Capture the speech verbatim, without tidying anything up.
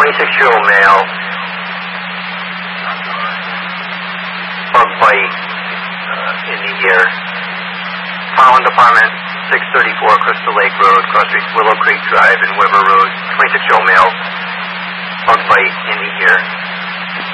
twenty-six-year-old male, bug bite uh, in the ear. Following Department six thirty-four Crystal Lake Road, cross streets Willow Creek Drive and Weber Road. twenty-six-year-old male, bug bite in the ear.